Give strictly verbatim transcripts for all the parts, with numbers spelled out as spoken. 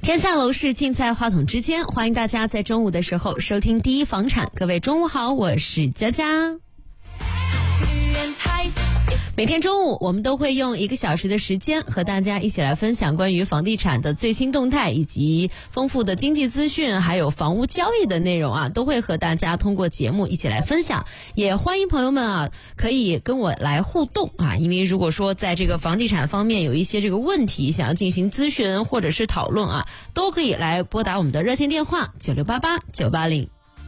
天下楼市尽在话筒之间，欢迎大家在中午的时候收听第一房产。各位中午好，我是佳佳。每天中午我们都会用一个小时的时间和大家一起来分享关于房地产的最新动态，以及丰富的经济资讯，还有房屋交易的内容啊，都会和大家通过节目一起来分享。也欢迎朋友们啊，可以跟我来互动啊，因为如果说在这个房地产方面有一些这个问题想要进行咨询或者是讨论啊，都可以来拨打我们的热线电话九六八八九八零。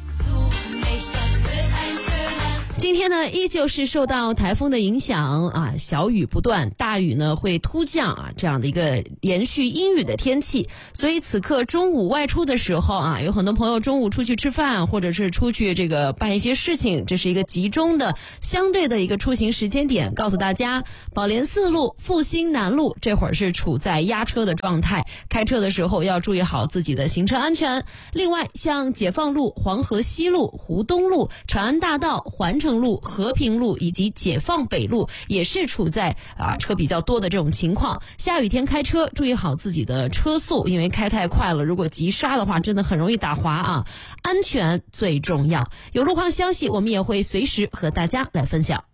今天呢，依旧是受到台风的影响啊，小雨不断，大雨呢会突降啊，这样的一个连续阴雨的天气。所以此刻中午外出的时候啊，有很多朋友中午出去吃饭，或者是出去这个办一些事情，这是一个集中的相对的一个出行时间点。告诉大家，宝莲四路、复兴南路这会儿是处在压车的状态，开车的时候要注意好自己的行车安全。另外，像解放路、黄河西路、湖东路、长安大道、环城路、和平路以及解放北路也是处在啊车比较多的这种情况。下雨天开车注意好自己的车速，因为开太快了，如果急刹的话真的很容易打滑啊，安全最重要。有路况消息我们也会随时和大家来分享。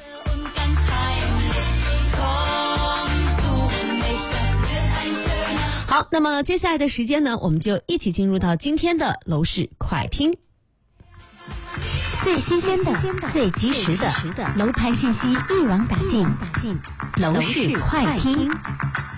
好，那么接下来的时间呢，我们就一起进入到今天的楼市快听。 最新鲜的、最及时的楼盘信息一网打尽，楼市快听。